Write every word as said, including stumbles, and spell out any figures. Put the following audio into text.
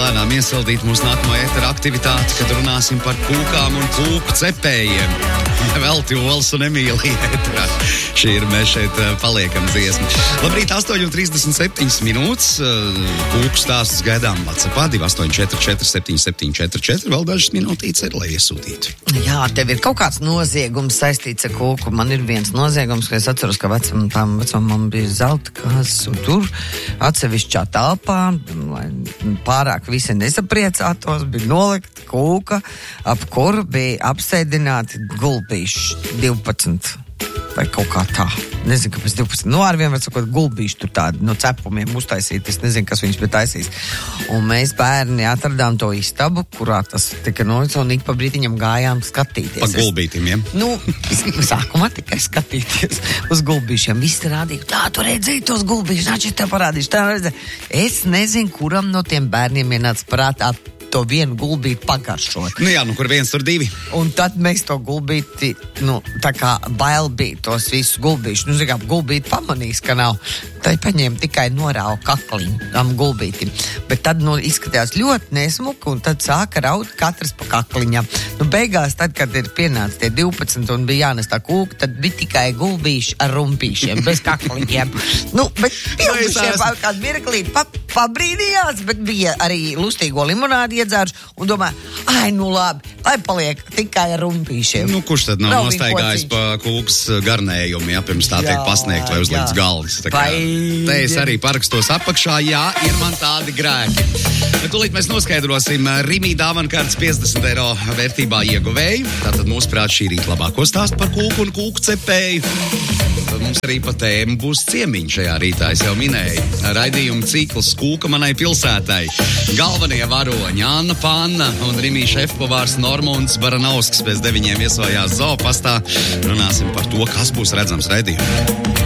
lēnām iesaldīt mūsu nākamo ētera aktivitāti, kad runāsim par kūkām un kūku cepējiem. Velti Olas un Emīlija ēterā. Šī ir mēs šeit paliekam dziesma. Labrīt, astoņi un trīsdesmit septiņas minūtes. Kūku stāstus gaidām WhatsAppā divi astoņi četri četri septiņi septiņi četri četri. Vēl dažas minūtītes ir, lai iesūtītu. Jā, tev ir kaut kāds noziegums saistīts ar kūku. Man ir viens noziegums, ka es atceros, ka vecam, tām vecam man bija zelta kāzas, un tur atsevišķā telpā, lai pārāk visi nesapriecātos, bija nolikta kūka, ap kuru bija apsēdināti gulbīši divpadsmit. Vai kaut kā tā. Nezinu, kāpēc divpadsmit. Nu, ar vien var sakot, gulbīši tur tādi no cepumiem uztaisīti. Es nezinu, kas viņus bija taisījis. Un mēs bērni atradām to istabu, kurā tas tika nolikts, un ik pa brītiņam gājām skatīties. Pa gulbītim, ja? Nu, sākumā tikai skatīties uz gulbīšiem. Visi rādīja, tā, tu redzēji tos gulbīšus, nāc, tev parādīšu, tā redzēji. Es nezinu, kuram no tiem bērniem ienāca prātā to vienu gulbīti pagaršot. Nu jā, nu kur viens, tur divi. Un tad mēs to gulbīti, nu, tā kā bail bija tos visus gulbīšus. Nu, zinām, gulbīti pamanīs, ka nav. Tad paņēma tikai norāva kakliņu tam gulbītim. Bet tad, nu, izskatījās ļoti nesmuki, un tad sāka raut katrs pa kakliņam. Nu, beigās, tad, kad ir pienācis tie divpadsmit un bija jānes tā kūka, tad bija tikai gulbīši ar rumpīšiem, bez kakliņiem. Nu, bet pildušiem kādu mirklīt pa, pabrīdījās, bet bija arī lustīgo limonādi iedzērš un domā, ai, nu labi, lai paliek tikai ar rumpīšiem. Nu, kurš tad nav Rauvi nostaigājis pa kūkas garnējumu, ja pirms tā tiek pasniegt vai uzlikts galds. Tā kā, te es arī parakstos apakšā, jā, ir man tādi grēki. Tūlīt mēs noskaidrosim Rimī dāvankārtas piecdesmit eiro vērtībā ieguvēju. Tātad mūsuprāt šī rīt labāko stāstu par kūku un kūku cepēju. Tad mums arī pa tēmu būs ciemiņš šajā rītā, es jau minēju. Raidījuma cikls Kūka manai pilsētai. Galvenie varoņi Anna Panna un Rimī šefpavārs Normunds Baranausks pēc deviņiem viesojās zoopastā. Runāsim par to, kas būs redzams raidījumā.